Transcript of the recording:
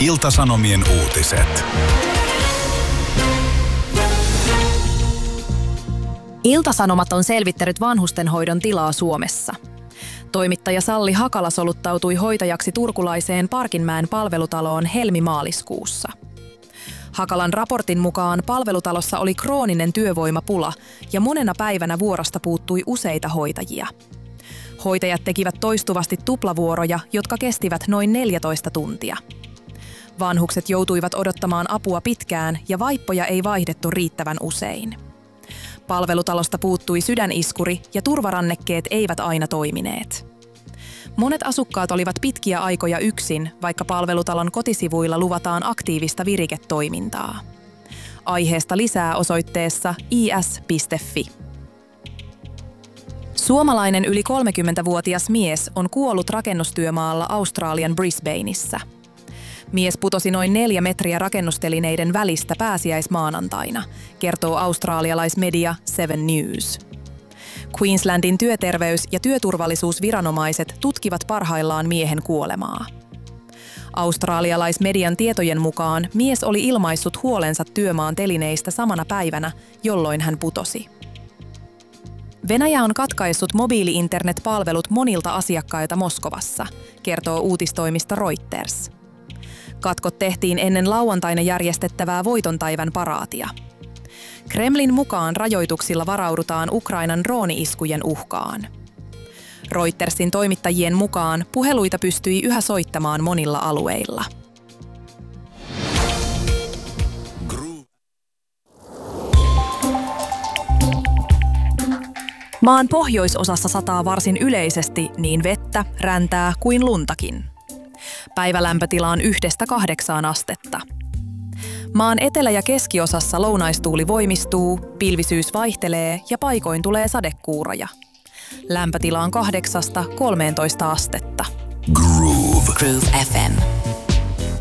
Ilta-Sanomien uutiset. Ilta-Sanomat on selvittänyt vanhustenhoidon tilaa Suomessa. Toimittaja Salli Hakala soluttautui hoitajaksi turkulaiseen Parkinmäen palvelutaloon helmi-maaliskuussa. Hakalan raportin mukaan palvelutalossa oli krooninen työvoimapula ja monena päivänä vuorosta puuttui useita hoitajia. Hoitajat tekivät toistuvasti tuplavuoroja, jotka kestivät noin 14 tuntia. Vanhukset joutuivat odottamaan apua pitkään ja vaippoja ei vaihdettu riittävän usein. Palvelutalosta puuttui sydäniskuri ja turvarannekkeet eivät aina toimineet. Monet asukkaat olivat pitkiä aikoja yksin, vaikka palvelutalon kotisivuilla luvataan aktiivista viriketoimintaa. Aiheesta lisää osoitteessa is.fi. Suomalainen yli 30-vuotias mies on kuollut rakennustyömaalla Australian Brisbaneissa. Mies putosi noin 4 metriä rakennustelineiden välistä pääsiäismaanantaina, kertoo australialaismedia Seven News. Queenslandin työterveys- ja työturvallisuusviranomaiset tutkivat parhaillaan miehen kuolemaa. Australialaismedian tietojen mukaan mies oli ilmaissut huolensa työmaan telineistä samana päivänä, jolloin hän putosi. Venäjä on katkaissut mobiili-internet-palvelut monilta asiakkailta Moskovassa, kertoo uutistoimista Reuters. Katkot tehtiin ennen lauantaina järjestettävää voitonpäivän paraatia. Kremlin mukaan rajoituksilla varaudutaan Ukrainan drooni-iskujen uhkaan. Reutersin toimittajien mukaan puheluita pystyi yhä soittamaan monilla alueilla. Maan pohjoisosassa sataa varsin yleisesti niin vettä, räntää kuin luntakin. Päivälämpötila on 1–8 astetta. Maan etelä- ja keskiosassa lounaistuuli voimistuu, pilvisyys vaihtelee ja paikoin tulee sadekuuroja. Lämpötila on 8–13 astetta. Groove FM.